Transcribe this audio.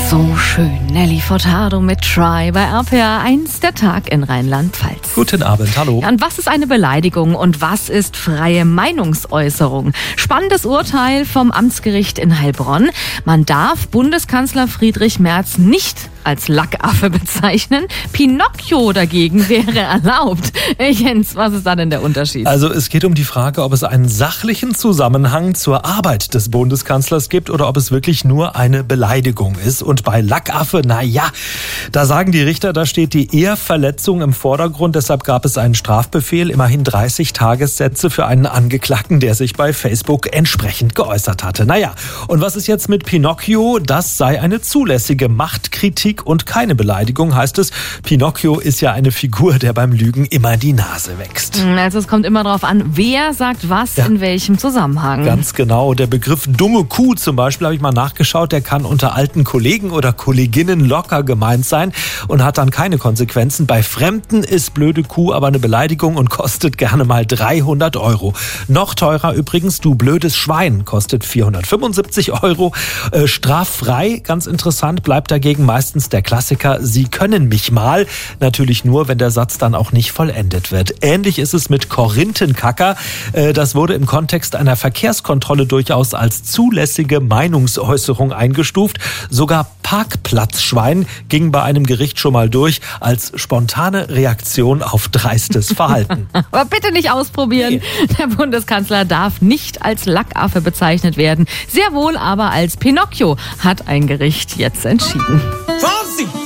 So schön. Nelly Furtado mit Try bei RPA 1, der Tag in Rheinland-Pfalz. Guten Abend, hallo. Und was ist eine Beleidigung und was ist freie Meinungsäußerung? Spannendes Urteil vom Amtsgericht in Heilbronn. Man darf Bundeskanzler Friedrich Merz nicht als Lackaffe bezeichnen. Pinocchio dagegen wäre erlaubt. Jens, was ist da denn der Unterschied? Also es geht um die Frage, ob es einen sachlichen Zusammenhang zur Arbeit des Bundeskanzlers gibt oder ob es wirklich nur eine Beleidigung ist. Und bei Lackaffe, da sagen die Richter, da steht die Ehrverletzung im Vordergrund. Deshalb gab es einen Strafbefehl, immerhin 30 Tagessätze für einen Angeklagten, der sich bei Facebook entsprechend geäußert hatte. Und was ist jetzt mit Pinocchio? Das sei eine zulässige Machtkritik und keine Beleidigung, heißt es. Pinocchio ist ja eine Figur, der beim Lügen immer die Nase wächst. Also es kommt immer darauf an, wer sagt was in welchem Zusammenhang. Ganz genau. Der Begriff dumme Kuh zum Beispiel, habe ich mal nachgeschaut, der kann unter alten Kollegen oder Kolleginnen locker gemeint sein und hat dann keine Konsequenzen. Bei Fremden ist blöde Kuh aber eine Beleidigung und kostet gerne mal 300 €. Noch teurer übrigens, du blödes Schwein, kostet 475 €. Straffrei, ganz interessant, bleibt dagegen meistens der Klassiker, Sie können mich mal. Natürlich nur, wenn der Satz dann auch nicht vollendet wird. Ähnlich ist es mit Korinthenkacker. Das wurde im Kontext einer Verkehrskontrolle durchaus als zulässige Meinungsäußerung eingestuft. Sogar Parkplatzschwein ging bei einem Gericht schon mal durch als spontane Reaktion auf dreistes Verhalten. Aber bitte nicht ausprobieren. Nee. Der Bundeskanzler darf nicht als Lackaffe bezeichnet werden. Sehr wohl aber als Pinocchio, hat ein Gericht jetzt entschieden. Vorsicht!